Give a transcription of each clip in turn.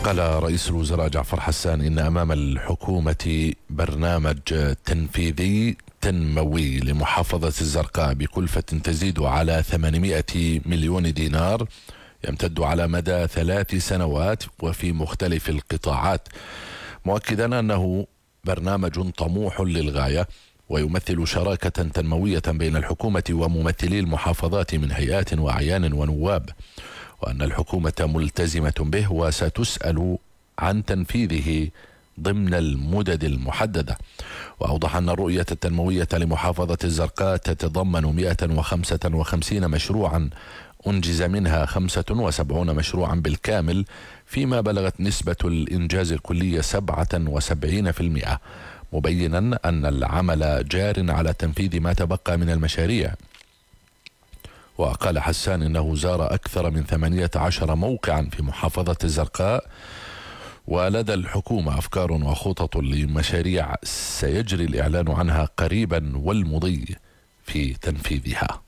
قال رئيس الوزراء جعفر حسان إن أمام الحكومة برنامج تنفيذي تنموي لمحافظة الزرقاء بكلفة تزيد على 800 مليون دينار يمتد على مدى 3 سنوات وفي مختلف القطاعات، مؤكدا أنه برنامج طموح للغاية ويمثل شراكة تنموية بين الحكومة وممثلي المحافظات من هيئات وأعيان ونواب، وأن الحكومة ملتزمة به وستسأل عن تنفيذه ضمن المدد المحددة. وأوضح أن الرؤية التنموية لمحافظة الزرقاء تتضمن 155 مشروعا أنجز منها 75 مشروعا بالكامل، فيما بلغت نسبة الإنجاز الكلي 77%، مبينا أن العمل جار على تنفيذ ما تبقى من المشاريع. وقال حسان إنه زار أكثر من 18 موقعا في محافظة الزرقاء، ولدى الحكومة أفكار وخطط لمشاريع سيجري الإعلان عنها قريبا والمضي في تنفيذها.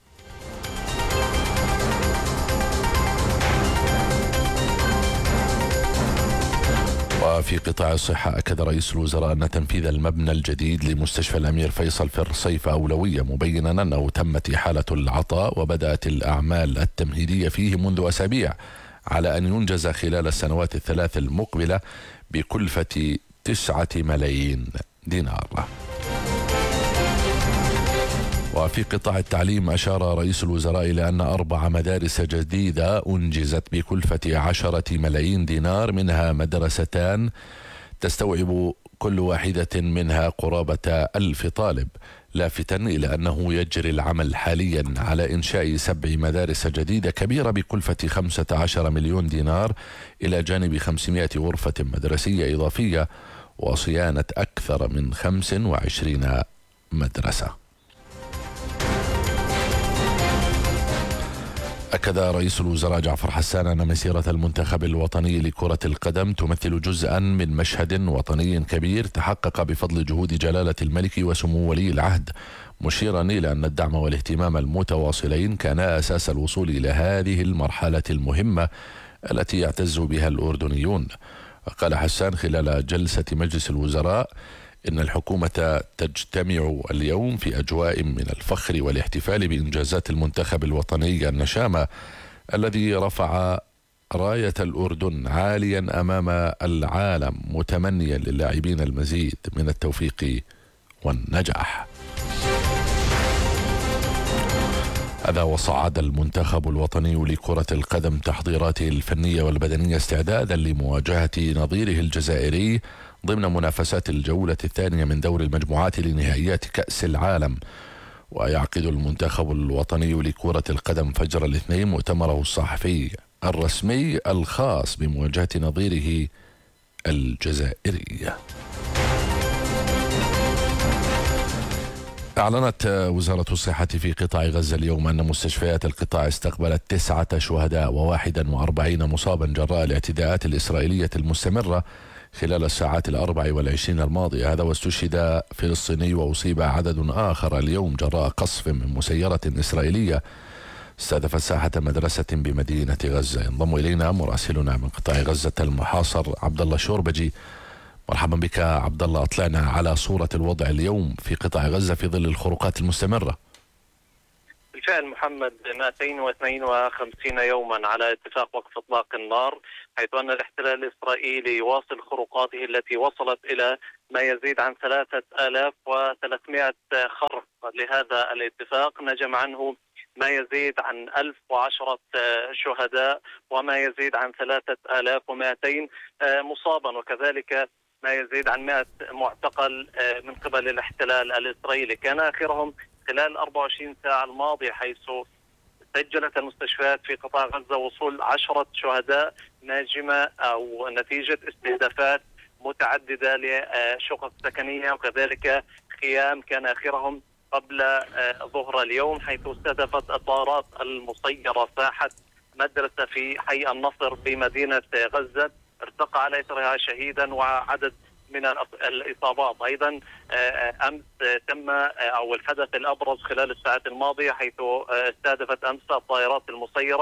وفي قطاع الصحة أكد رئيس الوزراء أن تنفيذ المبنى الجديد لمستشفى الأمير فيصل في الرصيف أولوية، مبينا أنه تمت إحالة العطاء وبدأت الأعمال التمهيدية فيه منذ أسابيع، على أن ينجز خلال السنوات الثلاث المقبلة بكلفة 9 ملايين دينار. وفي قطاع التعليم أشار رئيس الوزراء إلى أن 4 مدارس جديدة أنجزت بكلفة 10 ملايين دينار، منها مدرستان تستوعب كل واحدة منها قرابة 1000 طالب، لافتا إلى أنه يجري العمل حاليا على إنشاء 7 مدارس جديدة كبيرة بكلفة 15 مليون دينار، إلى جانب 500 غرفة مدرسية إضافية وصيانة أكثر من 25 مدرسة. أكد رئيس الوزراء جعفر حسان أن مسيرة المنتخب الوطني لكرة القدم تمثل جزءا من مشهد وطني كبير تحقق بفضل جهود جلالة الملك وسمو ولي العهد، مشيرا إلى أن الدعم والاهتمام المتواصلين كان أساس الوصول إلى هذه المرحلة المهمة التي يعتز بها الأردنيون. وقال حسان خلال جلسة مجلس الوزراء إن الحكومة تجتمع اليوم في أجواء من الفخر والاحتفال بإنجازات المنتخب الوطني النشامة الذي رفع راية الأردن عاليا أمام العالم، متمنيا للاعبين المزيد من التوفيق والنجاح. هذا وصعد المنتخب الوطني لكرة القدم تحضيراته الفنية والبدنية استعدادا لمواجهة نظيره الجزائري ضمن منافسات الجولة الثانية من دور المجموعات لنهائيات كأس العالم. ويعقد المنتخب الوطني لكرة القدم فجر الاثنين مؤتمره الصحفي الرسمي الخاص بمواجهة نظيره الجزائري. أعلنت وزارة الصحة في قطاع غزة اليوم أن مستشفيات القطاع استقبلت 9 شهداء و41 مصابا جراء الاعتداءات الإسرائيلية المستمرة خلال الساعات 24 الماضية. هذا واستشهد فلسطيني وأصيب عدد آخر اليوم جراء قصف من مسيرة إسرائيلية استهدفت ساحة مدرسة بمدينة غزة. ينضم إلينا مراسلنا من قطاع غزة المحاصر عبد الله شوربجي. مرحبا بك عبد الله، أطلعنا على صورة الوضع اليوم في قطاع غزة في ظل الخروقات المستمرة. بالفعل محمد، 252 يوما على اتفاق وقف اطلاق النار، حيث ان الاحتلال الاسرائيلي يواصل خروقاته التي وصلت الى ما يزيد عن 3300 خرق لهذا الاتفاق، نجم عنه ما يزيد عن 1010 شهداء وما يزيد عن 3200 مصابا، وكذلك ما يزيد عن 100 معتقل من قبل الاحتلال الإسرائيلي. كان آخرهم خلال 24 ساعة الماضية، حيث سجلت المستشفيات في قطاع غزة وصول 10 شهداء ناجمة أو نتيجة استهدافات متعددة لشقق سكنية وكذلك خيام، كان آخرهم قبل ظهر اليوم، حيث استهدفت الطائرات المسيرة ساحة مدرسة في حي النصر بمدينة غزة، ارتقى على اثرها شهيدا وعدد من الاصابات. ايضا امس تم او الحدث الابرز خلال الساعات الماضيه، حيث استهدفت امس الطائرات المسيره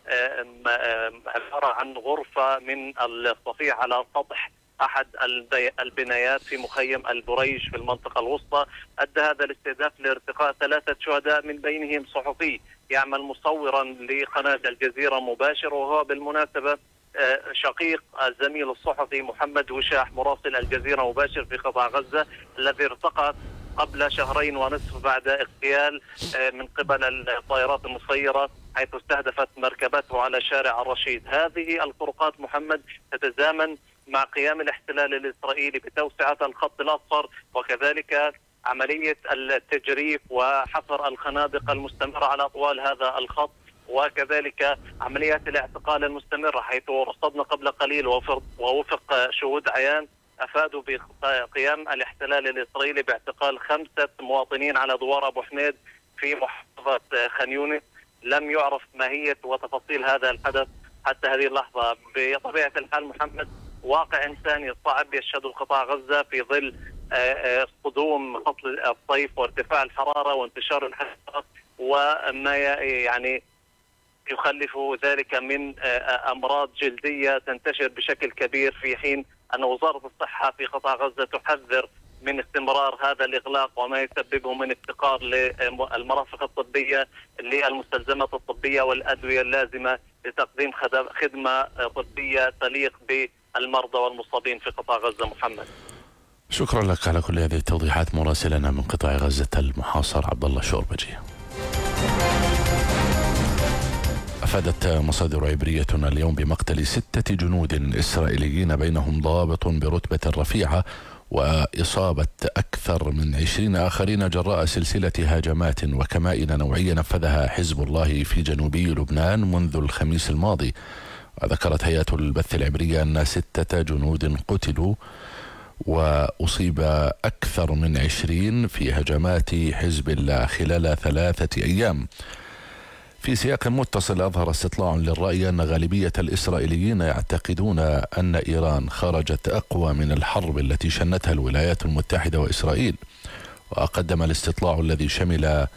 عبارة عن غرفة من الصفيح على سطح أحد البنايات في مخيم البريج في المنطقة الوسطى. أدى هذا الاستهداف لارتقاء 3 شهداء من بينهم صحفي يعمل مصورا لقناة الجزيرة مباشر، وهو بالمناسبة شقيق الزميل الصحفي محمد وشاح مراسل الجزيرة مباشر في قطاع غزة، الذي ارتقى قبل 2.5 شهور بعد اغتيال من قبل الطائرات المسيرة، حيث استهدفت مركبته على شارع الرشيد. هذه الفروقات محمد تتزامن مع قيام الاحتلال الإسرائيلي بتوسعة الخط الأصفر، وكذلك عملية التجريف وحفر الخنادق المستمرة على طوال هذا الخط، وكذلك عمليات الاعتقال المستمرة، حيث رصدنا قبل قليل ووفق شهود عيان أفادوا بقيام الاحتلال الإسرائيلي باعتقال 5 مواطنين على دوار أبو حميد في محافظة خان يونس. لم يعرف ماهية وتفاصيل هذا الحدث حتى هذه اللحظة. بطبيعة الحال محمد، واقع إنساني صعب يشهد القطاع غزة في ظل قدوم فصل الصيف وارتفاع الحرارة وانتشار الحرارة، وما يعني يخلف ذلك من أمراض جلدية تنتشر بشكل كبير، في حين أن وزارة الصحة في قطاع غزة تحذر من استمرار هذا الإغلاق وما يسببه من افتقار للمرافق الطبية للمستلزمات الطبية والأدوية اللازمة لتقديم خدمة طبية تليق بالمرضى والمصابين في قطاع غزة. محمد، شكرا لك على كل هذه التوضيحات، مراسلنا من قطاع غزة المحاصر عبد الله الشوربجي. أفادت مصادر عبرية اليوم بمقتل 6 جنود إسرائيليين بينهم ضابط برتبة رفيعة، وإصابة أكثر من 20 آخرين جراء سلسلة هجمات وكمائن نوعية نفذها حزب الله في جنوبي لبنان منذ الخميس الماضي. وذكرت هيئة البث العبرية أن 6 جنود قتلوا وأصيب أكثر من 20 في هجمات حزب الله خلال 3 أيام. في سياق متصل، أظهر استطلاع للرأي أن غالبية الإسرائيليين يعتقدون أن إيران خرجت أقوى من الحرب التي شنتها الولايات المتحدة وإسرائيل. وقدم الاستطلاع الذي شمل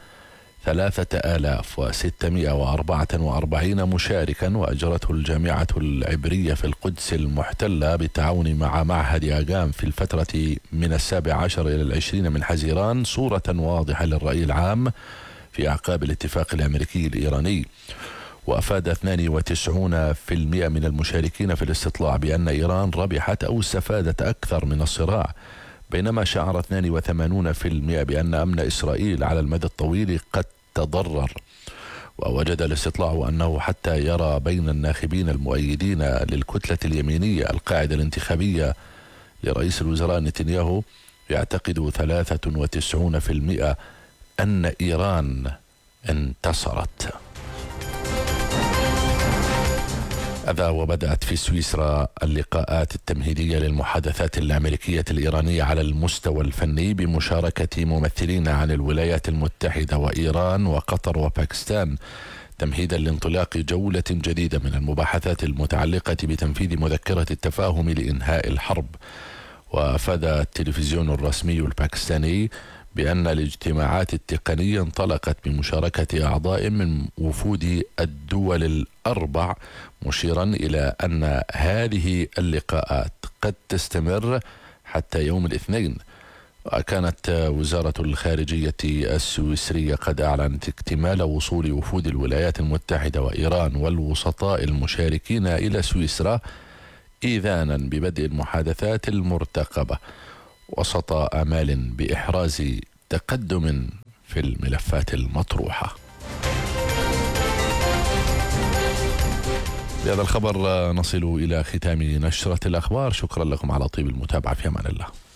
3644 مشاركا وأجرته الجامعة العبرية في القدس المحتلة بالتعاون مع معهد آغام في الفترة من 17 إلى 20 من حزيران صورة واضحة للرأي العام في أعقاب الاتفاق الأمريكي الإيراني. وأفاد 92% من المشاركين في الاستطلاع بأن إيران ربحت أو استفادت أكثر من الصراع، بينما شعر 82% بأن أمن إسرائيل على المدى الطويل قد تضرر. ووجد الاستطلاع أنه حتى يرى بين الناخبين المؤيدين للكتلة اليمينية القاعدة الانتخابية لرئيس الوزراء نتنياهو، يعتقد 93% أن إيران انتصرت. وبدأت في سويسرا اللقاءات التمهيدية للمحادثات الأمريكية الإيرانية على المستوى الفني بمشاركة ممثلين عن الولايات المتحدة وإيران وقطر وباكستان، تمهيدا لانطلاق جولة جديدة من المباحثات المتعلقة بتنفيذ مذكرة التفاهم لإنهاء الحرب. وأفاد التلفزيون الرسمي الباكستاني بأن الاجتماعات التقنية انطلقت بمشاركة أعضاء من وفود الدول ال4، مشيرا إلى أن هذه اللقاءات قد تستمر حتى يوم الاثنين. وكانت وزارة الخارجية السويسرية قد أعلنت اكتمال وصول وفود الولايات المتحدة وإيران والوسطاء المشاركين إلى سويسرا، إذانا ببدء المحادثات المرتقبة وسط آمال بإحراز تقدم في الملفات المطروحة. بهذا الخبر نصل إلى ختام نشرة الأخبار. شكرا لكم على طيب المتابعة، في أمان الله.